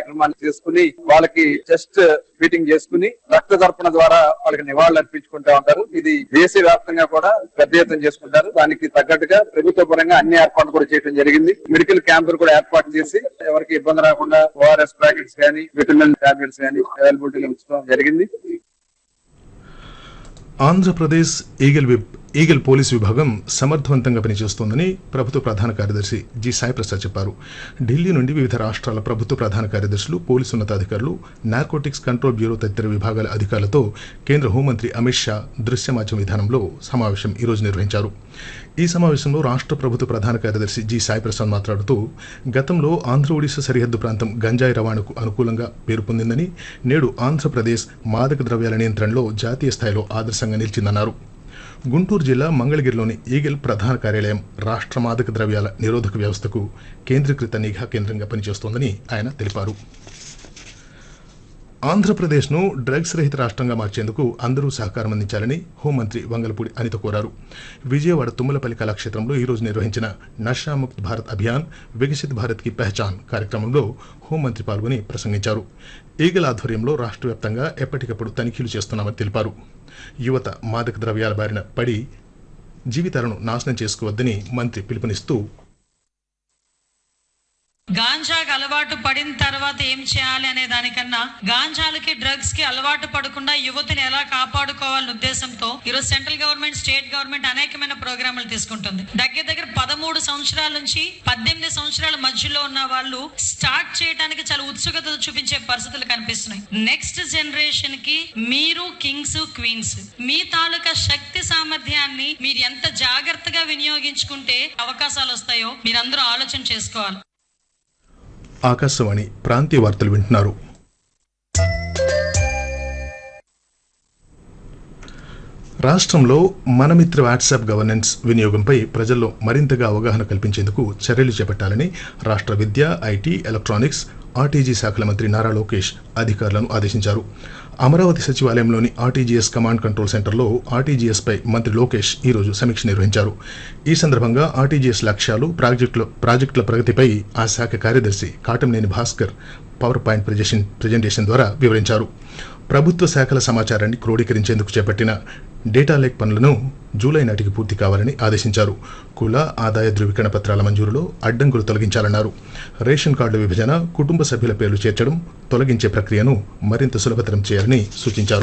కార్యక్రమాన్ని చేసుకుని వాళ్ళకి చెస్ట్ మీటింగ్ చేసుకుని రక్త తర్పణ ద్వారా వాళ్ళకి నివాళులు అర్పించుకుంటా ఉంటారు. ఇది దేశవ్యాప్తంగా కూడా పెద్ద ఎత్తున చేసుకుంటారు. దానికి తగ్గట్టుగా ప్రభుత్వ పరంగా అన్ని ఏర్పాట్లు కూడా చేయడం జరిగింది. మెడికల్ క్యాంపులు కూడా ఏర్పాటు చేసి ఎవరికి ఇబ్బంది రాకుండా ఓఆర్ఎస్ ప్యాకెట్స్ కానీ విటమిన్ టాబ్లెట్స్ కానీ అవైలబిలిటీలో ఉంచడం జరిగింది. ఆంధ్రప్రదేశ్ ఈగల్ పోలీసు విభాగం సమర్థవంతంగా పనిచేస్తోందని ప్రభుత్వ ప్రధాన కార్యదర్శి జి సాయి ప్రసాద్ చెప్పారు. ఢిల్లీ నుండి వివిధ రాష్ట్రాల ప్రభుత్వ ప్రధాన కార్యదర్శులు, పోలీసు ఉన్నతాధికారులు, నార్కోటిక్స్ కంట్రోల్ బ్యూరో తదితర విభాగాల అధికారులతో కేంద్ర హోంమంత్రి అమిత్ షా దృశ్య మాధ్యమ విధానంలో సమావేశం ఈరోజు నిర్వహించారు. ఈ సమావేశంలో రాష్ట్ర ప్రభుత్వ ప్రధాన కార్యదర్శి జి సాయి ప్రసాద్ మాట్లాడుతూ గతంలో ఆంధ్ర ఒడిశా సరిహద్దు ప్రాంతం గంజాయి రవాణాకు అనుకూలంగా పేరు పొందిందని, నేడు ఆంధ్రప్రదేశ్ మాదక ద్రవ్యాల నియంత్రణలో జాతీయ స్థాయిలో ఆదర్శంగా నిలిచిందన్నారు. గుంటూరు జిల్లా మంగళగిరిలోని ఈగల్ ప్రధాన కార్యాలయం రాష్ట్ర మాదక ద్రవ్యాల నిరోధక వ్యవస్థకు కేంద్రీకృత నిఘా కేంద్రంగా పనిచేస్తోందని ఆయన తెలిపారు. ఆంధ్రప్రదేశ్ను డ్రగ్స్ రహిత రాష్ట్రంగా మార్చేందుకు అందరూ సహకారం అందించాలని హోంమంత్రి వంగలపూడి అనిత కోరారు. విజయవాడ తుమ్మలపల్లి కళాక్షేత్రంలో ఈరోజు నిర్వహించిన నషాముక్త్ భారత్ అభియాన్ వికసిత్ భారత్ కి పెహచాన్ కార్యక్రమంలో హోంమంత్రి పాల్గొని ప్రసంగించారు. ఈగల్ ఆధ్వర్యంలో రాష్ట్ర వ్యాప్తంగా ఎప్పటికప్పుడు తనిఖీలు చేస్తున్నామని తెలిపారు. యువత మాదక ద్రవ్యాల బారిన పడి జీవితాలను నాశనం చేసుకోవద్దని మంత్రి పిలుపునిస్తూ గాంజాకి అలవాటు పడిన తర్వాత ఏం చేయాలి అనే దానికన్నా గాంజాలకి డ్రగ్స్ కి అలవాటు పడకుండా యువతని ఎలా కాపాడుకోవాలనే ఉద్దేశంతో ఈరోజు సెంట్రల్ గవర్నమెంట్, స్టేట్ గవర్నమెంట్ అనేకమైన ప్రోగ్రాములు తీసుకుంటుంది. దగ్గర 13 సంవత్సరాల నుంచి 18 సంవత్సరాల మధ్యలో ఉన్న వాళ్ళు స్టార్ట్ చేయడానికి చాలా ఉత్సుకత చూపించే పరిస్థితులు కనిపిస్తున్నాయి. నెక్స్ట్ జనరేషన్ కి మీరు కింగ్స్, క్వీన్స్, మీ తాలూకా శక్తి సామర్థ్యాన్ని మీరు ఎంత జాగ్రత్తగా వినియోగించుకుంటే అవకాశాలు వస్తాయో మీరందరూ ఆలోచన చేసుకోవాలి. ఆకాశవాణి ప్రాంతీయ వార్తలు వింటున్నారు. రాష్ట్రంలో మనమిత్ర వాట్సాప్ గవర్నెన్స్ వినియోగంపై ప్రజల్లో మరింతగా అవగాహన కల్పించేందుకు చర్యలు చేపట్టాలని రాష్ట్ర విద్య, ఐటీ, ఎలక్ట్రానిక్స్, ఆర్టీజీ శాఖల మంత్రి నారా లోకేష్ అధికారులను ఆదేశించారు. అమరావతి సచివాలయంలోని ఆర్టీజీఎస్ కమాండ్ కంట్రోల్ సెంటర్లో ఆర్టీజీఎస్ పై మంత్రి లోకేష్ ఈరోజు సమీక్ష నిర్వహించారు. ఈ సందర్భంగా ఆర్టీజీఎస్ లక్ష్యాలు, ప్రాజెక్టుల ప్రగతిపై ఆ శాఖ కార్యదర్శి Katamneni Bhaskar power point presentation ద్వారా వివరించారు. ప్రభుత్వ శాఖల సమాచారాన్ని క్రోడీకరించేందుకు చేపట్టిన డేటా లేక్ పనులను జూలై నాటికి పూర్తి కావాలని ఆదేశించారు. కుల, ఆదాయ ధృవీకరణ పత్రాల మంజూరులో అడ్డంకులు తొలగించాలన్నారు. రేషన్ కార్డుల విభజన, కుటుంబ సభ్యుల పేర్లు చేర్చడం, తొలగించే ప్రక్రియను మరింత సులభతరం చేయాలని సూచించారు.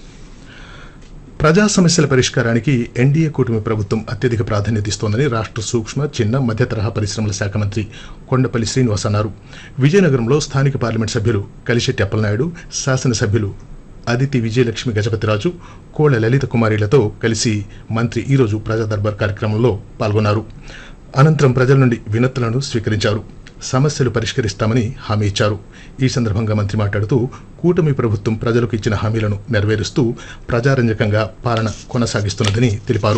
ప్రజా సమస్యల పరిష్కారానికి ఎన్డీఏ కూటమి ప్రభుత్వం అత్యధిక ప్రాధాన్యత ఇస్తోందని రాష్ట్ర సూక్ష్మ, చిన్న, మధ్య తరహా పరిశ్రమల శాఖ మంత్రి కొండపల్లి శ్రీనివాస్ అన్నారు. విజయనగరంలో స్థానిక పార్లమెంట్ సభ్యులు కలిశెట్టి అప్పలనాయుడు, శాసనసభ్యులు అదితి విజయలక్ష్మి గజపతిరాజు, కోళ్ల లలిత కుమారిలతో కలిసి మంత్రి ఈరోజు ప్రజా దర్బార్ కార్యక్రమంలో పాల్గొన్నారు. అనంతరం ప్రజల నుండి వినతులను స్వీకరించారు. సమస్యలు పరిష్కరిస్తామని హామీ ఇచ్చారు. ఈ సందర్భంగా మంత్రి మాట్లాడుతూ కూటమి ప్రభుత్వం ప్రజలకు ఇచ్చిన హామీలను నెరవేరుస్తూ ప్రజారంజకంగా పాలన కొనసాగిస్తున్నదని తెలిపారు.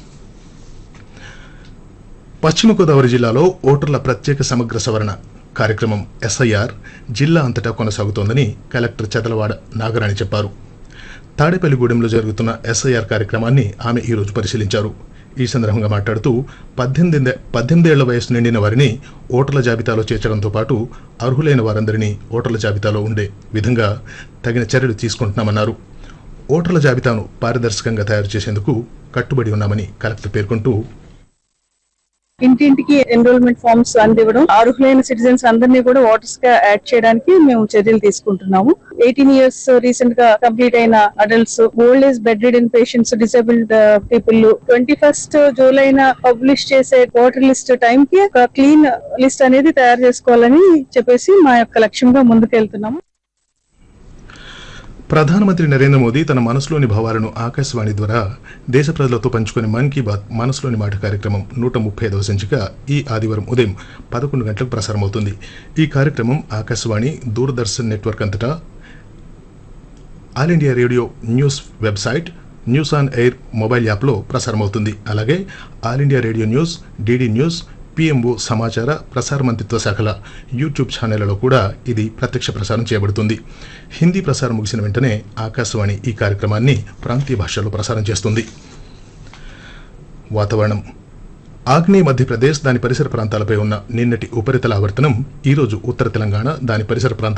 పశ్చిమ గోదావరి జిల్లాలో ఓటర్ల ప్రత్యేక సమగ్ర సవరణ కార్యక్రమం ఎస్ఐఆర్ జిల్లా అంతటా కొనసాగుతోందని కలెక్టర్ చదలవాడ నాగరాణి చెప్పారు. తాడేపల్లిగూడెంలో జరుగుతున్న ఎస్ఐఆర్ కార్యక్రమాన్ని ఆమె ఈరోజు పరిశీలించారు. ఈ సందర్భంగా మాట్లాడుతూ 18 ఏళ్ల వయసు నిండిన వారిని ఓటర్ల జాబితాలో చేర్చడంతో పాటు అర్హులైన వారందరినీ ఓటర్ల జాబితాలో ఉండే విధంగా తగిన చర్యలు తీసుకుంటున్నామన్నారు. ఓటర్ల జాబితాను పారదర్శకంగా తయారు చేసేందుకు కట్టుబడి ఉన్నామని కలెక్టర్ పేర్కొంటూ ఇంటింటికి ఎన్రోల్మెంట్ ఫార్మ్స్ అందివ్వడం, అర్హులైన సిటిజన్స్ అందరినీ కూడా ఓటర్స్ గా యాడ్ చేయడానికి మేము చర్యలు తీసుకుంటున్నాము. 18 years రీసెంట్ గా కంప్లీట్ అయిన adults, old age bed ridden patients, disabled people 21st జూలైన publish చేసే ఓటర్ లిస్ట్ టైం కి ఒక క్లీన్ లిస్ట్ అనేది తయారు చేసుకోవాలని చెప్పేసి మా యొక్క లక్ష్యంగా ముందుకెళ్తున్నాము. ప్రధానమంత్రి నరేంద్ర మోదీ తన మనసులోని భావాలను ఆకాశవాణి ద్వారా దేశ ప్రజలతో పంచుకునే మన్ కీ బాత్ మనసులోని మాట కార్యక్రమం 135వ సంచిక ఈ ఆదివారం ఉదయం 11 గంటలకు ప్రసారమవుతుంది. ఈ కార్యక్రమం ఆకాశవాణి, దూరదర్శన్ నెట్వర్క్ అంతటా, all India radio news website, news on air mobile యాప్లో ప్రసారమవుతుంది. అలాగే all India radio news, DD news, PMO సమాచార ప్రసార మంత్రిత్వ శాఖల యూట్యూబ్ ఛానళ్లలో కూడా ఇది ప్రత్యక్ష ప్రసారం చేయబడుతుంది. హిందీ ప్రసారం ముగిసిన వెంటనే ఆకాశవాణి ఈ కార్యక్రమాన్ని ప్రాంతీయ భాషల్లో ప్రసారం చేస్తుంది. వాతావరణం. ఆగ్నేయ మధ్యప్రదేశ్, దాని పరిసర ప్రాంతాలపై ఉన్న నిన్నటి ఉపరితల ఆవర్తనం ఈరోజు ఉత్తర తెలంగాణ, దాని పరిసర ప్రాంతాల